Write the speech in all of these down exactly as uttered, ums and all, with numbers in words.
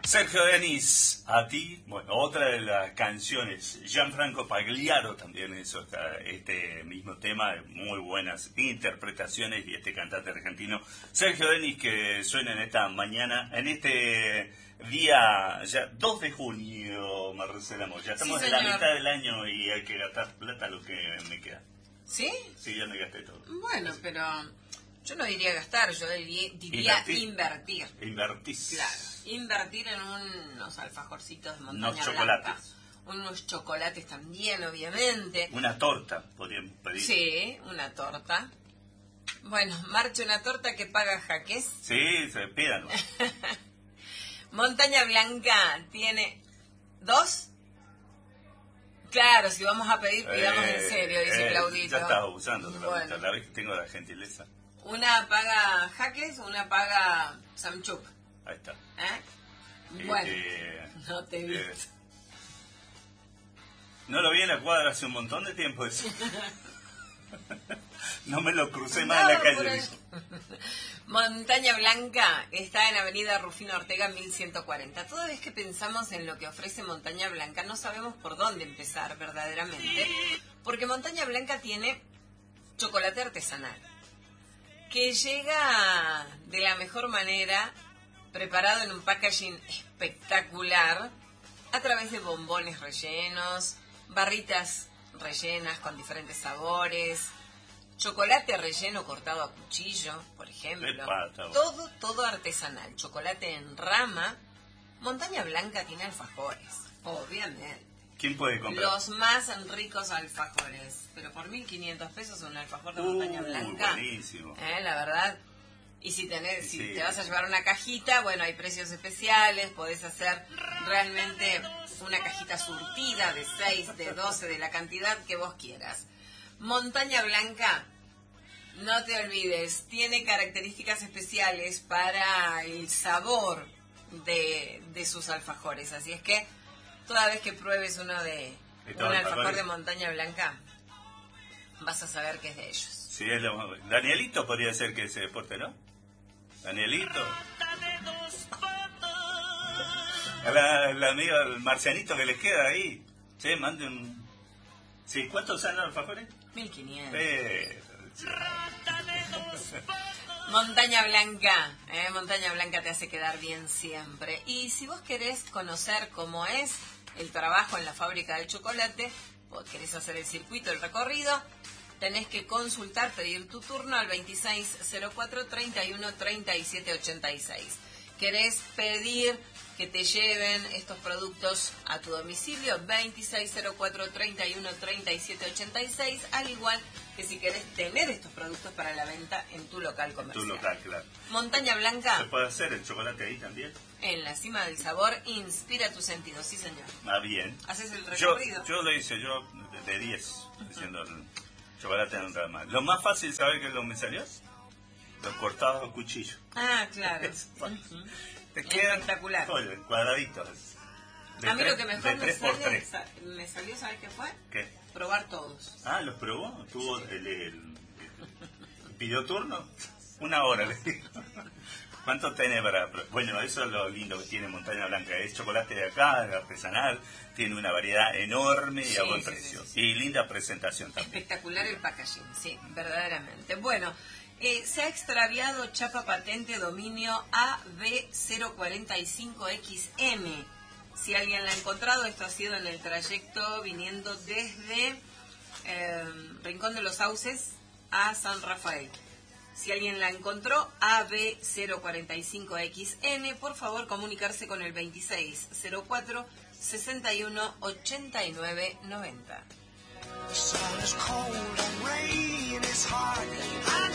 Sergio Denis, a ti, bueno, otra de las canciones, Gianfranco Pagliaro también hizo esta, este mismo tema, muy buenas interpretaciones, y este cantante argentino, Sergio Denis, que suena en esta mañana, en este día, ya dos de junio, Marcela Moya, ya estamos Sí, en la señor. mitad del año y hay que gastar plata lo que me queda. ¿Sí? Sí, ya me gasté todo. Bueno, Así. pero yo no diría gastar, yo diría, diría Invertir. invertir. Invertís. Claro, invertir en unos alfajorcitos de montaña Unos blanca. chocolates. Unos chocolates también, obviamente. Una torta, podríamos pedir. Sí, una torta. Bueno, marcha una torta que paga Jaques. Sí, se pídanlo. Montaña Blanca tiene dos. Claro, si vamos a pedir, pidamos Eh, en serio, dice eh, Claudito. Ya estaba abusando, Claudito. Bueno. La vez que tengo la gentileza. Una paga Jaques, una paga Samchuk. Ahí está. ¿Eh? Eh, Bueno, eh, no te vi. eh, no lo vi en la cuadra hace un montón de tiempo eso. No me lo crucé más en la Andaba por calle. ahí. Montaña Blanca está en Avenida Rufino Ortega mil ciento cuarenta. Toda vez que pensamos en lo que ofrece Montaña Blanca, no sabemos por dónde empezar verdaderamente, porque Montaña Blanca tiene chocolate artesanal, que llega de la mejor manera, preparado en un packaging espectacular, a través de bombones rellenos, barritas rellenas con diferentes sabores, chocolate relleno cortado a cuchillo, por ejemplo. Epa, está bueno. Todo, todo artesanal. Chocolate en rama. Montaña Blanca tiene alfajores, obviamente. ¿Quién puede comprar? Los más ricos alfajores. Pero por mil quinientos pesos un alfajor de Uh, Montaña Blanca. buenísimo. Eh, la verdad. Y si tenés, si Sí. te vas a llevar una cajita, bueno, hay precios especiales, podés hacer realmente una cajita surtida de seis, de doce, de la cantidad que vos quieras. Montaña Blanca, no te olvides, tiene características especiales para el sabor de, de sus alfajores. Así es que toda vez que pruebes uno de ¿Estos un alfajor alfajores? de Montaña Blanca, vas a saber que es de ellos. Sí, es lo- Danielito podría ser que ese deporte, ¿no? Danielito. A la, la amiga, el marcianito que les queda ahí. Sí, mande un... Sí, ¿cuántos son los alfajores? mil quinientos. Eh, sí. Montaña Blanca, ¿eh? Montaña Blanca te hace quedar bien siempre. Y si vos querés conocer cómo es el trabajo en la fábrica del chocolate, vos querés hacer el circuito, el recorrido, tenés que consultar, pedir tu turno al veintiséis cero cuatro, treinta y uno, treinta y siete ochenta y seis. ¿Querés pedir que te lleven estos productos a tu domicilio? veintiséis cero cuatro, treinta y uno, treinta y siete ochenta y seis, al igual que si querés tener estos productos para la venta en tu local Tu comercial. local, claro. Montaña ¿Se Blanca, puede hacer el chocolate ahí también? en la cima del sabor, inspira tus sentidos. Sí, señor. Ah, bien. Haces el Yo, recorrido. yo lo hice, yo de diez, haciendo el chocolate en rama. Lo más fácil, ¿sabes qué es lo que me salió? Lo cortado a cuchillo. Ah, claro. Es fácil. Ujú. Te quedan Espectacular. joder, cuadraditos. De A mí tres- lo que mejor de me, tres por sale, tres. sa- me salió, ¿sabes qué fue? ¿Qué? Probar todos. Ah, ¿los probó? ¿Tuvo el, el- pidió turno? Una hora, le digo. ¿Cuánto tenés para...? pro- Bueno, eso es lo lindo que tiene Montaña Blanca. Es chocolate de acá, es artesanal, tiene una variedad enorme y Sí, a buen sí, precio. sí, sí, sí. Y linda presentación también. Espectacular el packaging, sí, verdaderamente. Bueno, eh, se ha extraviado chapa patente dominio A B cero cuarenta y cinco X M. Si alguien la ha encontrado, esto ha sido en el trayecto viniendo desde eh, Rincón de los Sauces a San Rafael. Si alguien la encontró, A B cero cuarenta y cinco X N, por favor comunicarse con el veintiséis cero cuatro, sesenta y uno, ochenta y nueve, noventa. The sun is cold and rain is hard. I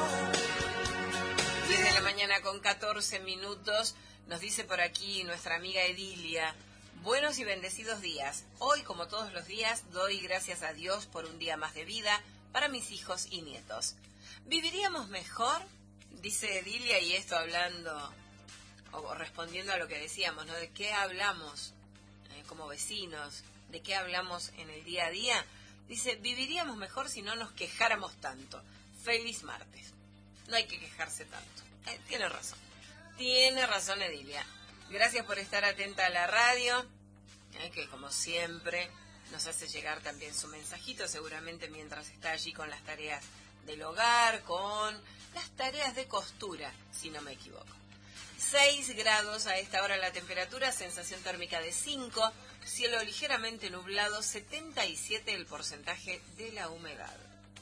know. diez de la mañana con catorce minutos. Nos dice por aquí nuestra amiga Edilia: buenos y bendecidos días. Hoy, como todos los días, doy gracias a Dios por un día más de vida para mis hijos y nietos. ¿Viviríamos mejor? Dice Edilia, y esto hablando o respondiendo a lo que decíamos, ¿no? ¿De qué hablamos eh, como vecinos? ¿De qué hablamos en el día a día? Dice, viviríamos mejor si no nos quejáramos tanto. Feliz martes. No hay que quejarse tanto. Eh, tiene razón. Tiene razón Edilia. Gracias por estar atenta a la radio, eh, que como siempre nos hace llegar también su mensajito, seguramente mientras está allí con las tareas del hogar, con las tareas de costura, si no me equivoco. seis grados a esta hora la temperatura, sensación térmica de cinco, cielo ligeramente nublado, setenta y siete el porcentaje de la humedad.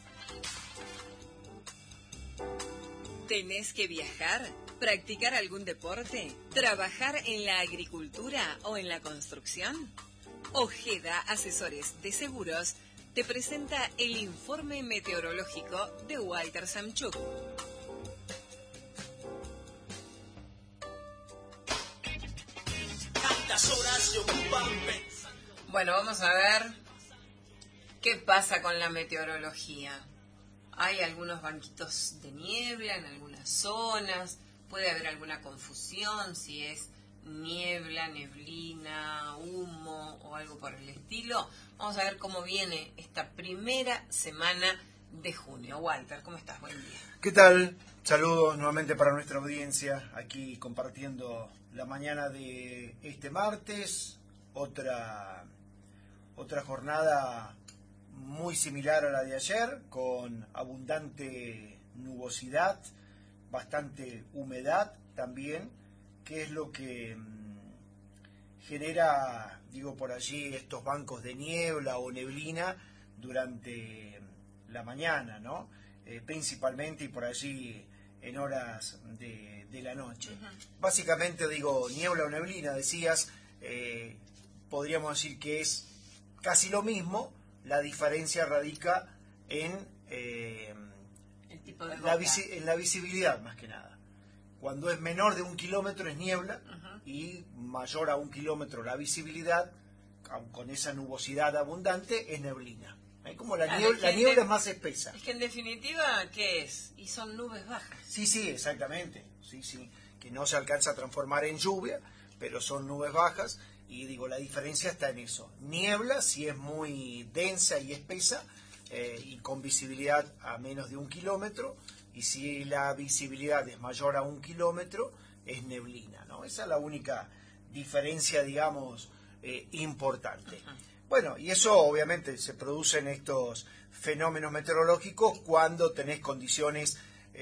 ¿Tenés que viajar? ¿Practicar algún deporte? ¿Trabajar en la agricultura o en la construcción? Ojeda Asesores de Seguros te presenta el informe meteorológico de Walter Samchuk. Bueno, vamos a ver qué pasa con la meteorología. Hay algunos banquitos de niebla en algunas zonas, puede haber alguna confusión si es niebla, neblina, humo o algo por el estilo. Vamos a ver cómo viene esta primera semana de junio. Walter, ¿cómo estás? Buen día. ¿Qué tal? Saludos nuevamente para nuestra audiencia, aquí compartiendo la mañana de este martes, otra, otra jornada muy similar a la de ayer, con abundante nubosidad, bastante humedad también, que es lo que mmm, genera, digo por allí, estos bancos de niebla o neblina durante la mañana, ¿no? Eh, principalmente y por allí en horas de, de la noche. Uh-huh. Básicamente, digo, niebla o neblina, decías, eh, podríamos decir que es casi lo mismo. La diferencia radica en, eh, el tipo de la, visi- en la visibilidad, más que nada. Cuando es menor de un kilómetro es niebla, uh-huh, y mayor a un kilómetro la visibilidad, con esa nubosidad abundante, es neblina. ¿Eh? Como la, claro, niebla, es la niebla de, es más espesa. Es que en definitiva, ¿qué es? Y son nubes bajas. Sí, sí, exactamente. Sí, sí, que no se alcanza a transformar en lluvia, pero son nubes bajas. Y digo, la diferencia está en eso. Niebla, si es muy densa y espesa, eh, y con visibilidad a menos de un kilómetro, y si la visibilidad es mayor a un kilómetro, es neblina, ¿no? Esa es la única diferencia, digamos, eh, importante. Uh-huh. Bueno, y eso obviamente se producen estos fenómenos meteorológicos cuando tenés condiciones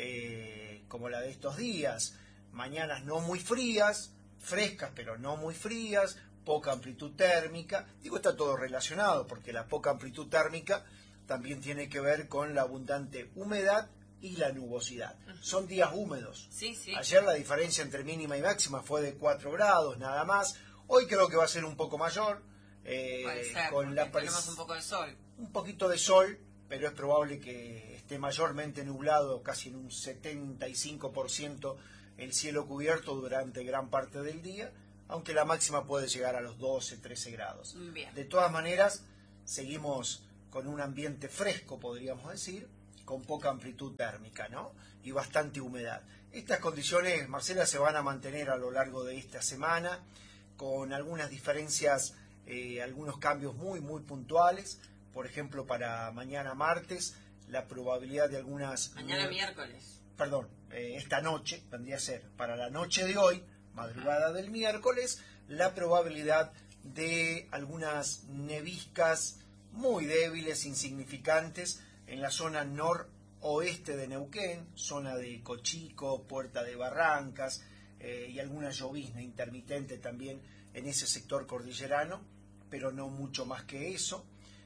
eh, como la de estos días, mañanas no muy frías, frescas pero no muy frías, poca amplitud térmica. Digo, está todo relacionado porque la poca amplitud térmica también tiene que ver con la abundante humedad y la nubosidad. Son días húmedos. Sí, sí. Ayer la diferencia entre mínima y máxima fue de cuatro grados, nada más. Hoy creo que va a ser un poco mayor. Eh, Puede ser, con la tenemos un poco de sol. Un poquito de sol, pero es probable que esté mayormente nublado, casi en un setenta y cinco por ciento el cielo cubierto durante gran parte del día, aunque la máxima puede llegar a los doce, trece grados. Bien. De todas maneras, seguimos con un ambiente fresco, podríamos decir, con poca amplitud térmica, ¿no? Y bastante humedad. Estas condiciones, Marcela, se van a mantener a lo largo de esta semana, con algunas diferencias, eh, algunos cambios muy, muy puntuales. Por ejemplo, para mañana martes, la probabilidad de algunas... Mañana miércoles. Perdón, eh, esta noche, vendría a ser, para la noche de hoy, madrugada del miércoles, la probabilidad de algunas neviscas muy débiles, insignificantes, en la zona noroeste de Neuquén, zona de Cochico, Puerta de Barrancas, eh, y alguna llovizna intermitente también en ese sector cordillerano, pero no mucho más que eso.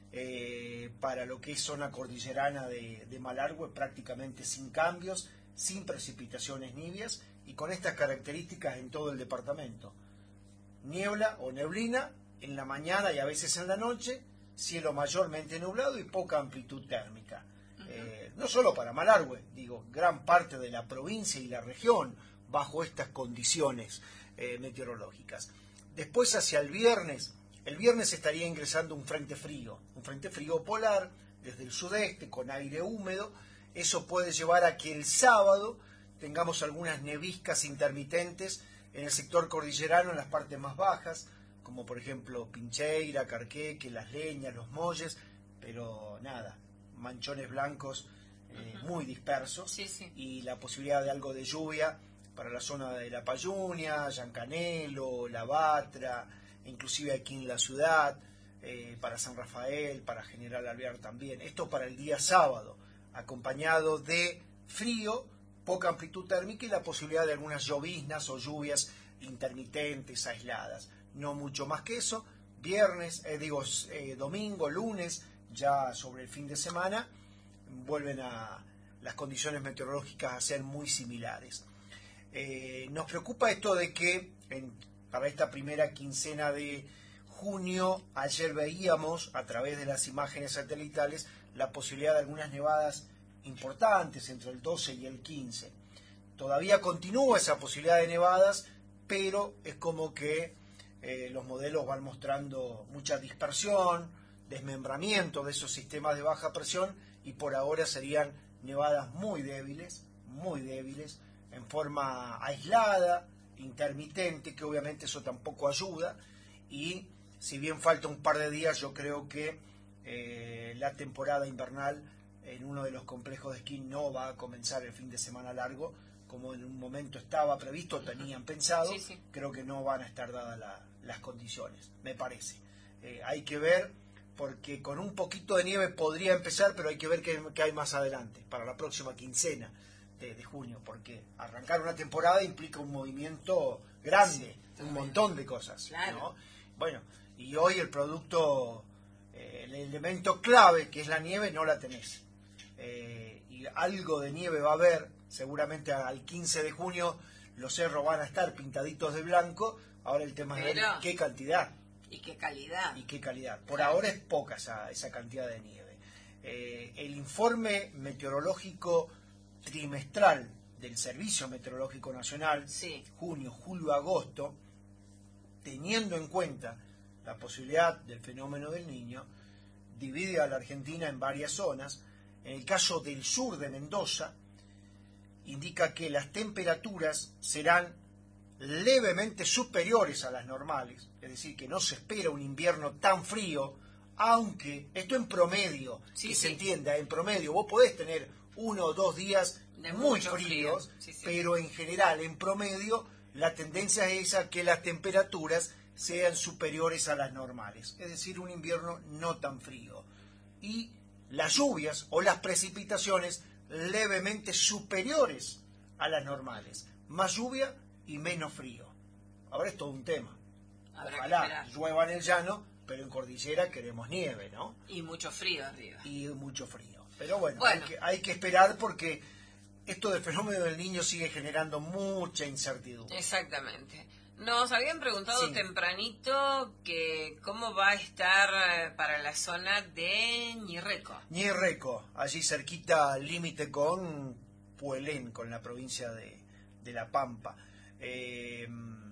Eh, para lo que es zona cordillerana de, de Malargüe, prácticamente sin cambios, sin precipitaciones nieblas y con estas características en todo el departamento. Niebla o neblina en la mañana y a veces en la noche, cielo mayormente nublado y poca amplitud térmica. Uh-huh. Eh, no solo para Malargüe, digo, gran parte de la provincia y la región bajo estas condiciones eh, meteorológicas. Después, hacia el viernes, el viernes estaría ingresando un frente frío, un frente frío polar desde el sudeste con aire húmedo. Eso puede llevar a que el sábado tengamos algunas neviscas intermitentes en el sector cordillerano, en las partes más bajas, como por ejemplo Pincheira, Carqueque, Las Leñas, Los Molles, pero nada, manchones blancos eh, uh-huh. muy dispersos, sí, sí. y la posibilidad de algo de lluvia para la zona de La Payunia, Llancanelo, La Batra, inclusive aquí en la ciudad, eh, para San Rafael, para General Alvear también. Esto para el día sábado, acompañado de frío, poca amplitud térmica y la posibilidad de algunas lloviznas o lluvias intermitentes, aisladas. No mucho más que eso. Viernes, eh, digo, eh, domingo, lunes, ya sobre el fin de semana, vuelven a las condiciones meteorológicas a ser muy similares. Eh, nos preocupa esto de que en, para esta primera quincena de junio, ayer veíamos a través de las imágenes satelitales la posibilidad de algunas nevadas importantes entre el doce y el quince. Todavía continúa esa posibilidad de nevadas, pero es como que eh, los modelos van mostrando mucha dispersión, desmembramiento de esos sistemas de baja presión, y por ahora serían nevadas muy débiles, muy débiles, en forma aislada, intermitente, que obviamente eso tampoco ayuda, y si bien falta un par de días, yo creo que eh, la temporada invernal en uno de los complejos de esquí no va a comenzar el fin de semana largo, como en un momento estaba previsto, tenían pensado. Sí, sí. Creo que no van a estar dadas la, las condiciones, me parece. Eh, hay que ver, porque con un poquito de nieve podría empezar, pero hay que ver qué, qué hay más adelante, para la próxima quincena de, de junio, porque arrancar una temporada implica un movimiento grande, sí, un montón de cosas, claro, ¿no? Bueno, y hoy el producto, eh, el elemento clave, que es la nieve, no la tenés. Eh, y algo de nieve va a haber, seguramente al quince de junio los cerros van a estar pintaditos de blanco. Ahora el tema Pero, es ver qué cantidad. Y qué calidad. Y qué calidad. Por claro. ahora es poca esa, esa cantidad de nieve. Eh, el informe meteorológico trimestral del Servicio Meteorológico Nacional, sí. junio, julio, agosto, teniendo en cuenta la posibilidad del fenómeno del Niño, divide a la Argentina en varias zonas. En el caso del sur de Mendoza, indica que las temperaturas serán levemente superiores a las normales, es decir, que no se espera un invierno tan frío, aunque esto en promedio, sí, que sí. se entienda, en promedio vos podés tener uno o dos días de muy fríos, frío. sí, sí. pero en general, en promedio, la tendencia es a que las temperaturas sean superiores a las normales, es decir, un invierno no tan frío. Y las lluvias o las precipitaciones levemente superiores a las normales, más lluvia y menos frío. Ahora es todo un tema. Habrá Ojalá llueva en el llano, pero en cordillera queremos nieve, ¿no? Y mucho frío arriba. Y mucho frío. Pero bueno, bueno. Hay, que, hay que esperar, porque esto del fenómeno del Niño sigue generando mucha incertidumbre. Exactamente. Nos habían preguntado sí. tempranito que cómo va a estar para la zona de Ñirreco. Ñirreco, allí cerquita al límite con Puelén, con la provincia de, de La Pampa. Eh,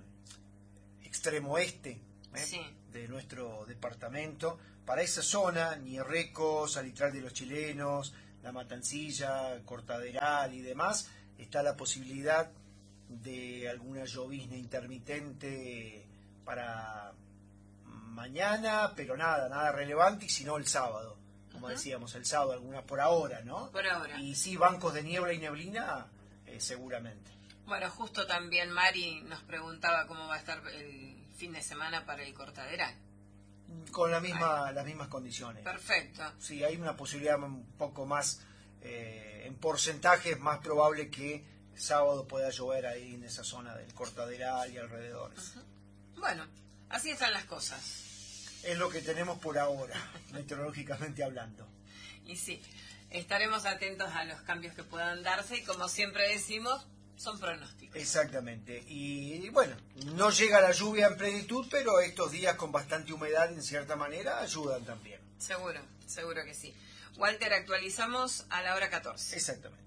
extremo este ¿eh? sí. de nuestro departamento. Para esa zona, Ñirreco, Salitral de los Chilenos, La Matancilla, Cortaderal y demás, está la posibilidad de alguna llovizna intermitente para mañana, pero nada, nada relevante, y si no el sábado, como uh-huh. decíamos, el sábado alguna por ahora, ¿no? Por ahora. Y sí, bancos de niebla y neblina, eh, seguramente. Bueno, justo también Mari nos preguntaba cómo va a estar el fin de semana para el Cortaderal. Con la misma, las mismas condiciones. Perfecto. Sí, hay una posibilidad un poco más, eh, en porcentaje es más probable que sábado pueda llover ahí en esa zona del Cortaderal y alrededores. Uh-huh. Bueno, así están las cosas. Es lo que tenemos por ahora, meteorológicamente hablando. Y sí, estaremos atentos a los cambios que puedan darse, y como siempre decimos, son pronósticos. Exactamente. Y bueno, no llega la lluvia en plenitud, pero estos días con bastante humedad, en cierta manera, ayudan también. Seguro, seguro que sí. Walter, actualizamos a la hora catorce. Exactamente.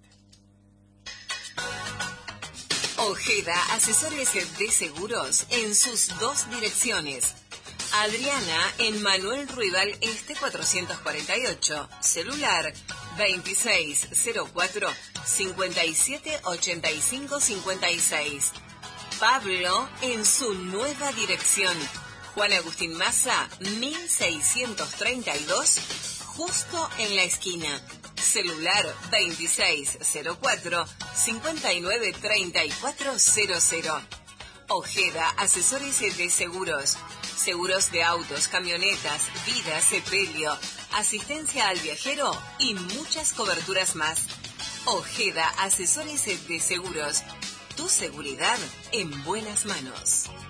Ojeda, asesores de seguros en sus dos direcciones. Adriana en Manuel Ruibal Este cuatrocientos cuarenta y ocho. Celular veintiséis cero cuatro cincuenta y siete ochenta y cinco cincuenta y seis. Pablo en su nueva dirección. Juan Agustín Maza mil seiscientos treinta y dos, justo en la esquina. Celular veintiséis cero cuatro, cincuenta y nueve treinta y cuatro cero cero. Ojeda, asesores de seguros. Seguros de autos, camionetas, vida, sepelio, asistencia al viajero y muchas coberturas más. Ojeda, asesores de seguros. Tu seguridad en buenas manos.